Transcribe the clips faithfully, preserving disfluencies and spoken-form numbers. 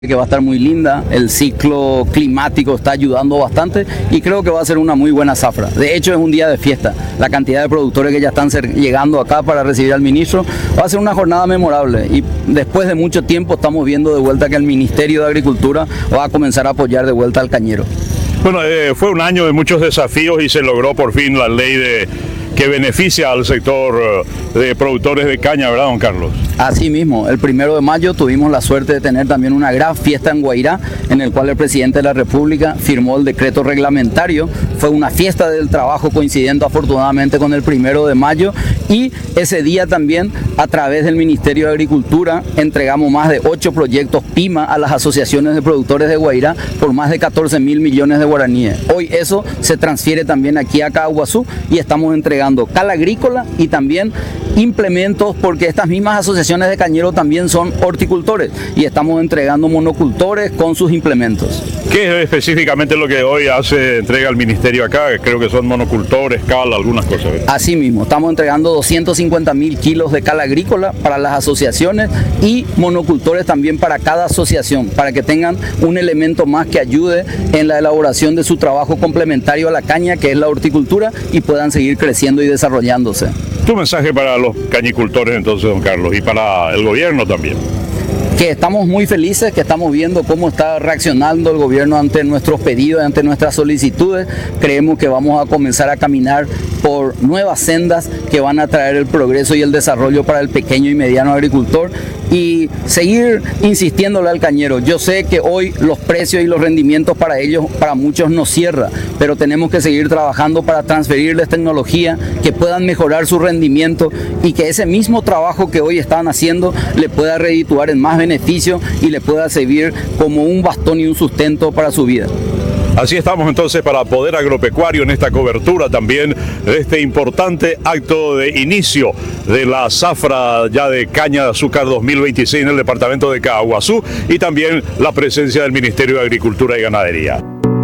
que va a estar muy linda, el ciclo climático está ayudando bastante y creo que va a ser una muy buena zafra. De hecho es un día de fiesta, la cantidad de productores que ya están llegando acá para recibir al ministro, va a ser una jornada memorable y después de mucho tiempo estamos viendo de vuelta que el Ministerio de Agricultura va a comenzar a apoyar de vuelta al cañero. Bueno, eh, fue un año de muchos desafíos y se logró por fin la ley de que beneficia al sector de productores de caña, ¿verdad, don Carlos? Así mismo, el primero de mayo tuvimos la suerte de tener también una gran fiesta en Guairá, en el cual el presidente de la República firmó el decreto reglamentario. Fue una fiesta del trabajo coincidiendo afortunadamente con el primero de mayo y ese día también a través del Ministerio de Agricultura entregamos más de ocho proyectos PIMA a las asociaciones de productores de Guairá por más de catorce mil millones de guaraníes. Hoy eso se transfiere también aquí a Caguazú y estamos entregando cal agrícola y también implementos porque estas mismas asociaciones de cañeros también son horticultores y estamos entregando monocultores con sus implementos. ¿Qué es específicamente lo que hoy hace entrega el ministerio acá? Creo que son monocultores, cal, algunas cosas. Así mismo, estamos entregando doscientos cincuenta mil kilos de cal agrícola para las asociaciones y monocultores también para cada asociación, para que tengan un elemento más que ayude en la elaboración de su trabajo complementario a la caña, que es la horticultura, y puedan seguir creciendo y desarrollándose. Tu mensaje para los cañicultores entonces, don Carlos, y para el gobierno también. Que estamos muy felices, que estamos viendo cómo está reaccionando el gobierno ante nuestros pedidos, ante nuestras solicitudes. Creemos que vamos a comenzar a caminar por nuevas sendas que van a traer el progreso y el desarrollo para el pequeño y mediano agricultor y seguir insistiéndole al cañero. Yo sé que hoy los precios y los rendimientos para ellos, para muchos nos cierra, pero tenemos que seguir trabajando para transferirles tecnología que puedan mejorar su rendimiento y que ese mismo trabajo que hoy están haciendo le pueda redituar en más beneficio y le pueda servir como un bastón y un sustento para su vida. Así estamos entonces para Poder Agropecuario en esta cobertura también de este importante acto de inicio de la zafra ya de caña de azúcar dos mil veintiséis en el departamento de Caguazú y también la presencia del Ministerio de Agricultura y Ganadería.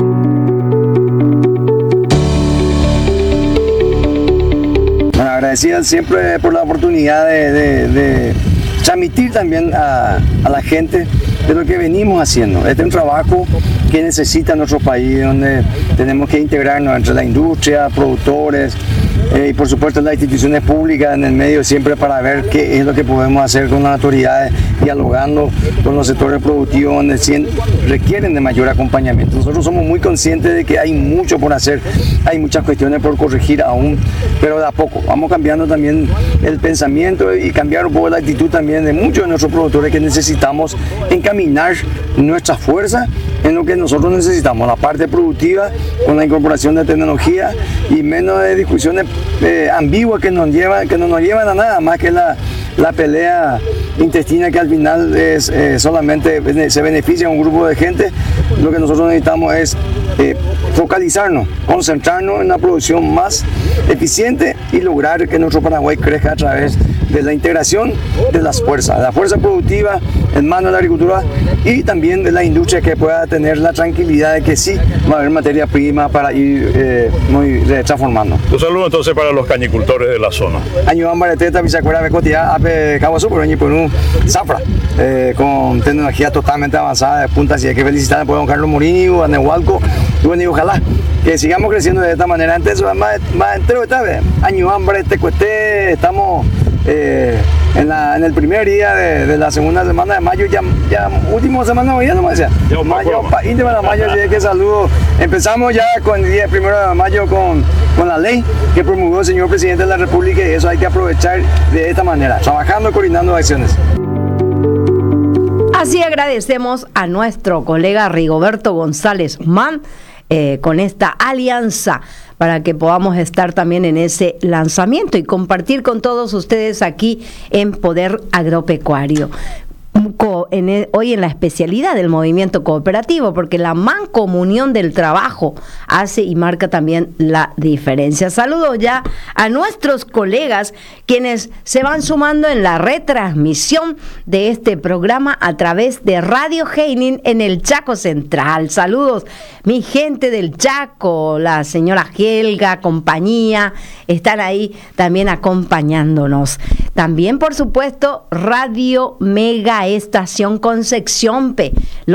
Bueno, agradecida siempre por la oportunidad de, de, de transmitir también a, a la gente de lo que venimos haciendo. Este es un trabajo que necesita nuestro país, donde tenemos que integrarnos entre la industria, productores eh, y por supuesto las instituciones públicas en el medio siempre para ver qué es lo que podemos hacer con las autoridades, dialogando con los sectores productivos donde requieren de mayor acompañamiento. Nosotros somos muy conscientes de que hay mucho por hacer, hay muchas cuestiones por corregir aún, pero de a poco vamos cambiando también el pensamiento y cambiar un poco la actitud también de muchos de nuestros productores que necesitamos encaminar nuestra fuerza en lo que nosotros necesitamos, la parte productiva con la incorporación de tecnología y menos de discusiones eh, ambiguas que, nos llevan, que no nos llevan a nada más que la, la pelea intestina que al final es, eh, solamente se beneficia a un grupo de gente. Lo que nosotros necesitamos es eh, focalizarnos, concentrarnos en una producción más eficiente y lograr que nuestro Paraguay crezca a través de la integración de las fuerzas, la fuerza productiva en manos de la agricultura y también de la industria que pueda tener la tranquilidad de que sí va a haber materia prima para ir eh, muy eh, transformando. Un saludo entonces para los cañicultores de la zona. Año Ambareteta, Bisacuera, Becotia, Ape, Caguazú, por por un zafra, eh, con tecnología totalmente avanzada de punta, así hay que felicitar a don Carlos Murillo, a Nehualco, y bueno, y ojalá que sigamos creciendo de esta manera. Antes, más, más entero esta vez, Año Ambareteta, Cueste, estamos Eh, en, la, en el primer día de, de la segunda semana de mayo, ya, ya última semana ya no me decía, mayo, íntima de mayo, ya que saludo. Empezamos ya con el día primero de mayo con, con la ley que promulgó el señor presidente de la República y eso hay que aprovechar de esta manera, trabajando, coordinando acciones. Así agradecemos a nuestro colega Rigoberto González Mann eh, con esta alianza para que podamos estar también en ese lanzamiento y compartir con todos ustedes aquí en Poder Agropecuario. En el, hoy en la especialidad del movimiento cooperativo, porque la mancomunión del trabajo hace y marca también la diferencia. Saludos ya a nuestros colegas quienes se van sumando en la retransmisión de este programa a través de Radio Heining en el Chaco Central. Saludos, mi gente del Chaco, la señora Helga, compañía, están ahí también acompañándonos. También, por supuesto, Radio Mega Estación Concepción P.